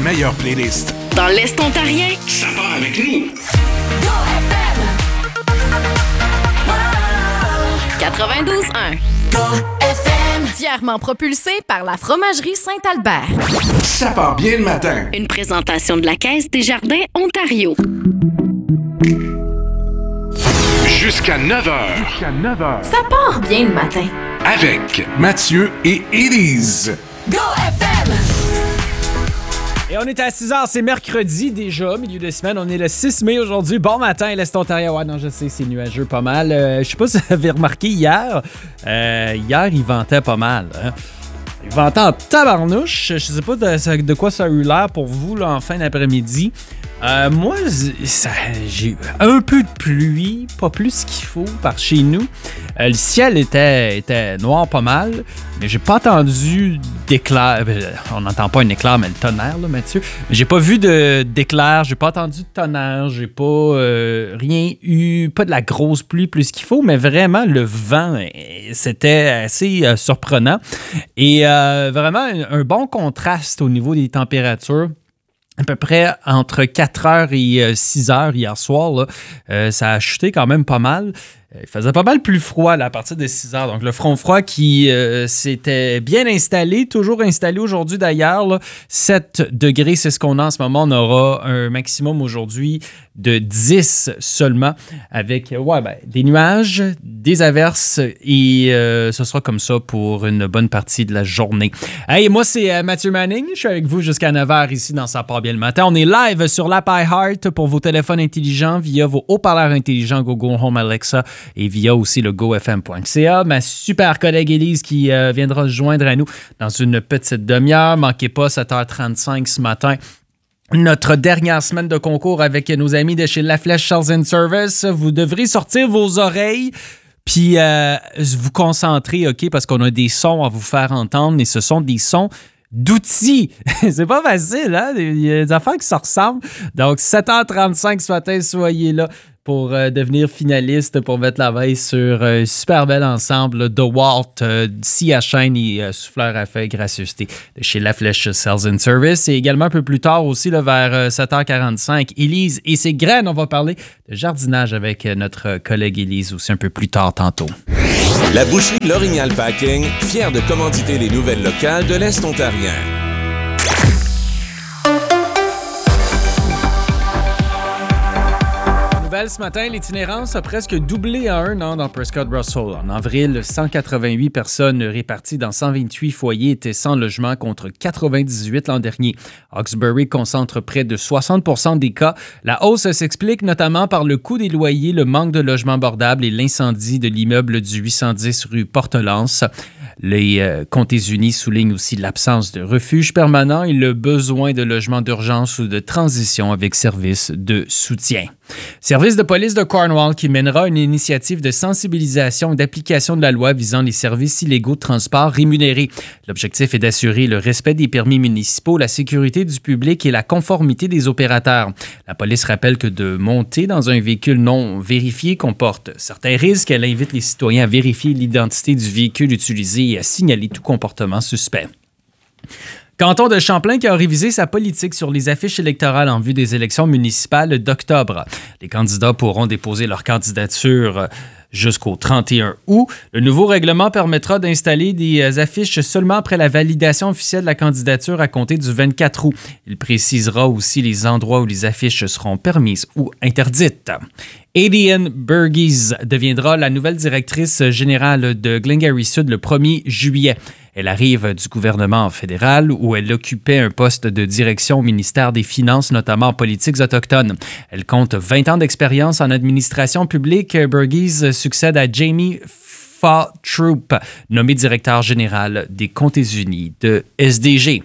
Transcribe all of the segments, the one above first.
meilleures playlists. Dans l'Est ontarien, Ça part avec nous. 92.1. Fièrement propulsé par la Fromagerie Saint-Albert. Ça part bien le matin. Une présentation de la Caisse des Jardins Ontario. Jusqu'à 9h. Ça part bien le matin. Avec Mathieu et Élise. Et on est à 6h, c'est mercredi déjà, milieu de semaine. On est le 6 mai aujourd'hui. Bon matin, l'Est ontarien. Ouais, non, je sais, c'est nuageux pas mal. Je sais pas si vous avez remarqué hier. Hier, il ventait pas mal. Hein? Il ventait en tabarnouche. Je sais pas de quoi ça a eu l'air pour vous là, en fin d'après-midi. Moi, j'ai un peu de pluie, pas plus qu'il faut par chez nous. Le ciel était noir pas mal, mais j'ai pas entendu d'éclair. On n'entend pas un éclair, mais le tonnerre, là, Mathieu. J'ai pas vu d'éclair, j'ai pas entendu de tonnerre, j'ai pas rien eu, pas de la grosse pluie plus qu'il faut, mais vraiment le vent, c'était assez surprenant. Et vraiment un bon contraste au niveau des températures. À peu près entre 4h et 6h hier soir, là, ça a chuté quand même pas mal. Il faisait pas mal plus froid là, à partir de 6h. Donc, le front froid qui s'était bien installé, toujours installé aujourd'hui d'ailleurs. Là, 7 degrés, c'est ce qu'on a en ce moment. On aura un maximum aujourd'hui de 10 seulement avec des nuages, des averses et ce sera comme ça pour une bonne partie de la journée. Hey, moi, c'est Mathieu Manning. Je suis avec vous jusqu'à 9h ici dans Ça part bien le matin. On est live sur l'app iHeart pour vos téléphones intelligents via vos haut-parleurs intelligents Google Home Alexa et via aussi le gofm.ca. Ma super collègue Élise qui viendra se joindre à nous dans une petite demi-heure. Manquez pas, 7h35 ce matin. Notre dernière semaine de concours avec nos amis de chez La Flèche Sales and Service. Vous devrez sortir vos oreilles puis vous concentrer, OK, parce qu'on a des sons à vous faire entendre et ce sont des sons d'outils. C'est pas facile, hein? Il y a des affaires qui se ressemblent. Donc, 7h35 ce matin, soyez là pour devenir finaliste, pour mettre la veille sur un super bel ensemble de Walt, scie à chaîne et souffleur à feuilles gracieuseté de chez La Flèche Sales and Service. Et également un peu plus tard aussi, là, vers 7h45, Élise et ses graines. On va parler de jardinage avec notre collègue Élise aussi un peu plus tard tantôt. La boucherie L'Orignal Packing, fière de commanditer les nouvelles locales de l'Est ontarien. Nouvelle ce matin, l'itinérance a presque doublé en un an dans Prescott Russell. En avril, 188 personnes réparties dans 128 foyers étaient sans logement contre 98 l'an dernier. Hawkesbury concentre près de 60% des cas. La hausse s'explique notamment par le coût des loyers, le manque de logements abordables et l'incendie de l'immeuble du 810 rue Portelance. Les Comtés-Unis soulignent aussi l'absence de refuge permanent et le besoin de logements d'urgence ou de transition avec services de soutien. Service de police de Cornwall qui mènera une initiative de sensibilisation et d'application de la loi visant les services illégaux de transport rémunérés. L'objectif est d'assurer le respect des permis municipaux, la sécurité du public et la conformité des opérateurs. La police rappelle que de monter dans un véhicule non vérifié comporte certains risques. Elle invite les citoyens à vérifier l'identité du véhicule utilisé et à signaler tout comportement suspect. Canton de Champlain qui a révisé sa politique sur les affiches électorales en vue des élections municipales d'octobre. Les candidats pourront déposer leur candidature jusqu'au 31 août. Le nouveau règlement permettra d'installer des affiches seulement après la validation officielle de la candidature à compter du 24 août. Il précisera aussi les endroits où les affiches seront permises ou interdites. Adrienne Burgess deviendra la nouvelle directrice générale de Glengarry Sud le 1er juillet. Elle arrive du gouvernement fédéral où elle occupait un poste de direction au ministère des Finances, notamment en politiques autochtones. Elle compte 20 ans d'expérience en administration publique. Burgess succède à Jamie Troop, nommé directeur général des Comtés-Unis de SDG.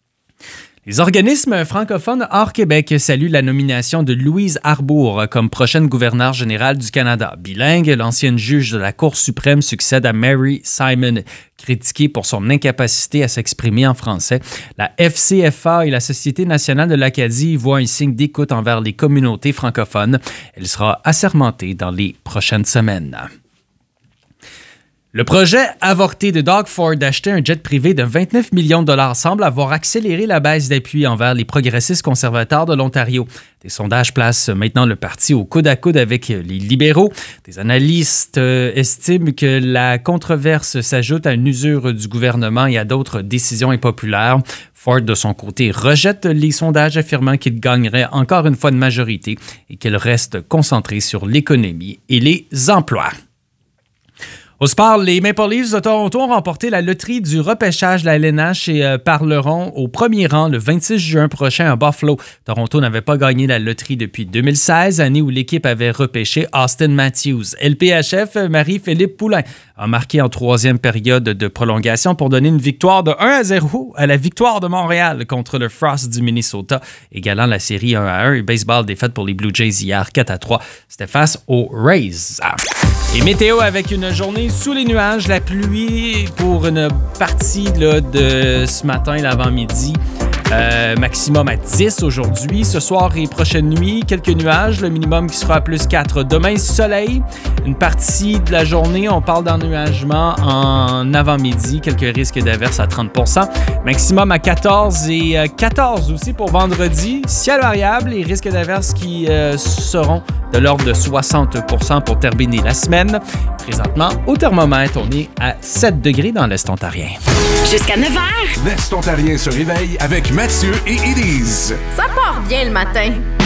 Les organismes francophones hors Québec saluent la nomination de Louise Arbour comme prochaine gouverneure générale du Canada. Bilingue, l'ancienne juge de la Cour suprême succède à Mary Simon, critiquée pour son incapacité à s'exprimer en français. La FCFA et la Société nationale de l'Acadie voient un signe d'écoute envers les communautés francophones. Elle sera assermentée dans les prochaines semaines. Le projet avorté de Doug Ford d'acheter un jet privé de 29 millions de dollars semble avoir accéléré la baisse d'appui envers les progressistes conservateurs de l'Ontario. Des sondages placent maintenant le parti au coude à coude avec les libéraux. Des analystes estiment que la controverse s'ajoute à une usure du gouvernement et à d'autres décisions impopulaires. Ford, de son côté, rejette les sondages affirmant qu'il gagnerait encore une fois de majorité et qu'il reste concentré sur l'économie et les emplois. Au sport, les Maple Leafs de Toronto ont remporté la loterie du repêchage de la LNH et parleront au premier rang le 26 juin prochain à Buffalo. Toronto n'avait pas gagné la loterie depuis 2016, année où l'équipe avait repêché Austin Matthews. LPHF, Marie-Philippe Poulain a marqué en troisième période de prolongation pour donner une victoire de 1-0 à la victoire de Montréal contre le Frost du Minnesota, égalant la série 1-1. Baseball défaite pour les Blue Jays hier 4-3. C'était face aux Rays. Et météo avec une journée sous les nuages, la pluie pour une partie là, de ce matin, l'avant-midi. Maximum à 10 aujourd'hui. Ce soir et prochaine nuit, quelques nuages. Le minimum qui sera à plus 4. Demain, soleil. Une partie de la journée, on parle d'ennuagement en avant-midi. Quelques risques d'averses à 30%. Maximum à 14 et 14 aussi pour vendredi. Ciel variable et risques d'averses qui seront de l'ordre de 60% pour terminer la semaine. Présentement, au thermomètre, on est à 7 degrés dans l'Est ontarien. Jusqu'à 9h, L'Est ontarien se réveille avec Mathieu et Élise. ça part bien le matin.